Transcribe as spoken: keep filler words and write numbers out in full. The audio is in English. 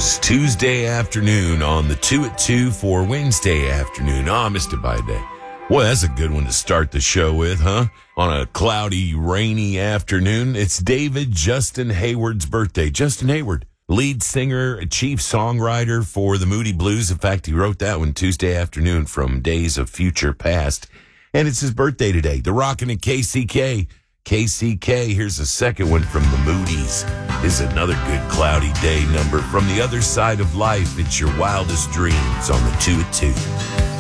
Blues. Tuesday afternoon on the two at two for Wednesday afternoon. Oh, I missed it by a day. Boy, that's a good one to start the show with, huh? On a cloudy, rainy afternoon. It's David Justin Hayward's birthday. Justin Hayward, lead singer, chief songwriter for the Moody Blues. In fact, he wrote that one Tuesday afternoon from Days of Future Past. And it's his birthday today. The Rockin' at K C K. K C K, here's a second one from the Moodies. This is another good cloudy day number. From the other side of life, it's your wildest dreams on the two at two.